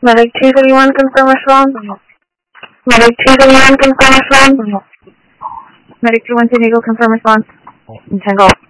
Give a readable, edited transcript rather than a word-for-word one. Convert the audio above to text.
Medic 231, confirm response. Medic 231, confirm response. Medic 212, Eagle, confirm response. Tango.